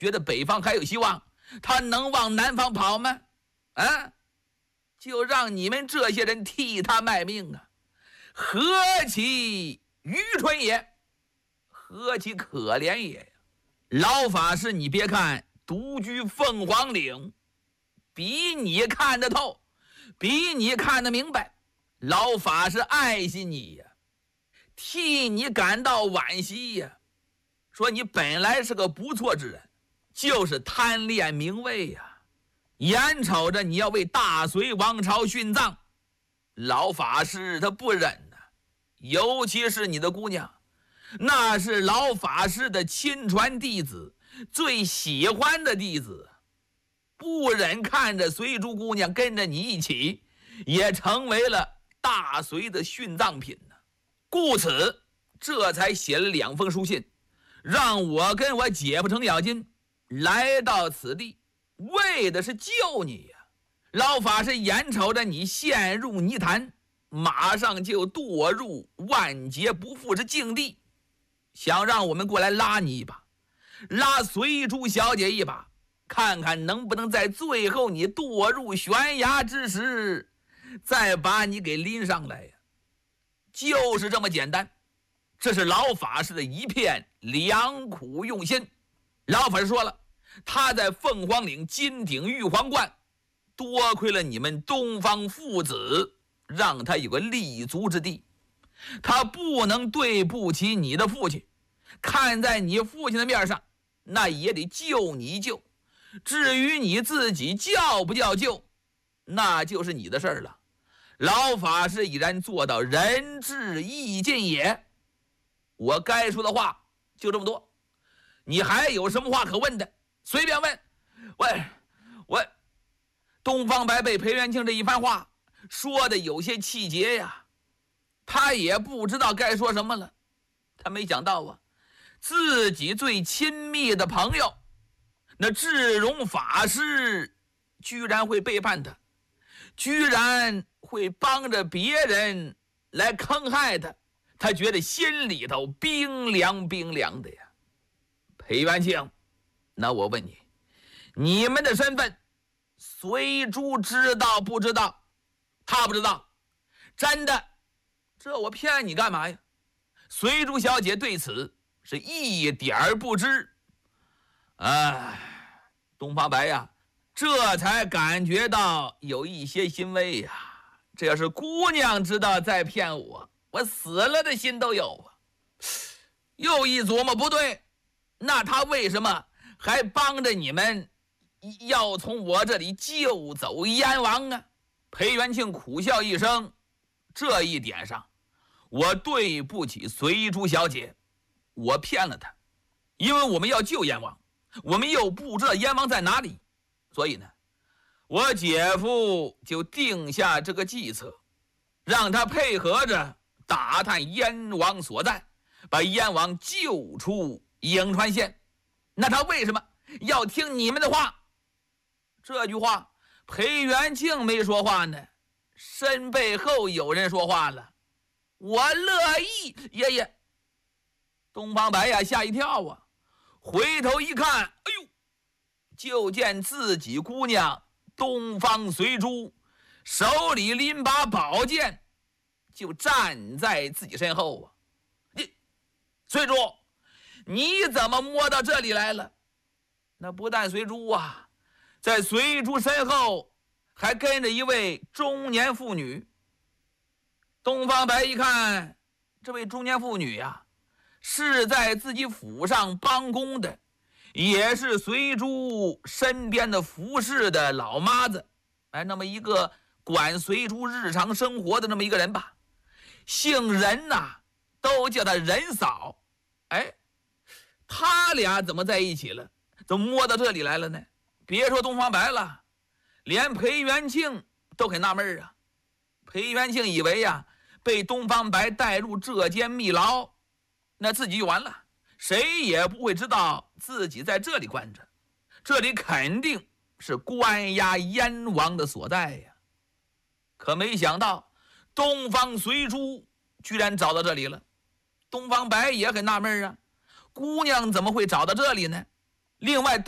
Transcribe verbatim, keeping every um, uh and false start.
觉得北方还有希望，他能往南方跑吗？啊，就让你们这些人替他卖命啊，何其愚蠢也，何其可怜也呀！老法师，你别看独居凤凰岭，比你看得透，比你看得明白，老法师爱惜你呀，替你感到惋惜呀，说你本来是个不错之人，就是贪恋名位呀，眼瞅着你要为大隋王朝殉葬，老法师他不忍呐、啊，尤其是你的姑娘，那是老法师的亲传弟子，最喜欢的弟子，不忍看着随珠姑娘跟着你一起，也成为了大隋的殉葬品呢。故此，这才写了两封书信，让我跟我姐夫程咬金来到此地，为的是救你呀。老法师眼瞅着你陷入泥潭，马上就堕入万劫不复之境地，想让我们过来拉你一把，拉随珠小姐一把，看看能不能在最后你堕入悬崖之时，再把你给拎上来呀。就是这么简单，这是老法师的一片良苦用心。老法师说了，他在凤凰岭金顶玉皇观，多亏了你们东方父子，让他有个立足之地。他不能对不起你的父亲，看在你父亲的面上，那也得救你一救。至于你自己叫不叫救，那就是你的事儿了。老法师已然做到仁至义尽也。我该说的话就这么多，你还有什么话可问的，随便问。喂，我东方白被裴元庆这一番话说的有些气结呀，他也不知道该说什么了。他没想到啊，自己最亲密的朋友那智荣法师居然会背叛他，居然会帮着别人来坑害他，他觉得心里头冰凉冰凉的呀。裴元庆，那我问你，你们的身份随珠知道不知道？他不知道，真的，这我骗你干嘛呀？随珠小姐对此是一点儿不知。哎，东方白呀，这才感觉到有一些欣慰呀。这要是姑娘知道在骗我，我死了的心都有啊。又一琢磨，不对，那他为什么还帮着你们要从我这里救走燕王啊？裴元庆苦笑一声，这一点上我对不起随珠小姐，我骗了她，因为我们要救燕王，我们又不知道燕王在哪里，所以呢，我姐夫就定下这个计策，让他配合着打探燕王所在，把燕王救出颍川县。那他为什么要听你们的话？这句话裴元庆没说话呢，身背后有人说话了。我乐意，爷爷。东方白呀吓一跳啊，回头一看，哎呦，就见自己姑娘东方随珠手里拎把宝剑，就站在自己身后啊。你随珠，你怎么摸到这里来了？那不但随珠啊，在随珠身后还跟着一位中年妇女。东方白一看，这位中年妇女呀、啊，是在自己府上帮工的，也是随珠身边的服侍的老妈子，哎，那么一个管随珠日常生活的那么一个人吧，姓任呐、啊，都叫他任嫂。哎，他俩怎么在一起了？怎么摸到这里来了呢？别说东方白了，连裴元庆都很纳闷啊。裴元庆以为呀、啊，被东方白带入这间密牢，那自己就完了，谁也不会知道自己在这里关着，这里肯定是关押燕王的所在呀。可没想到东方随珠居然找到这里了，东方白也很纳闷啊，姑娘怎么会找到这里呢？另外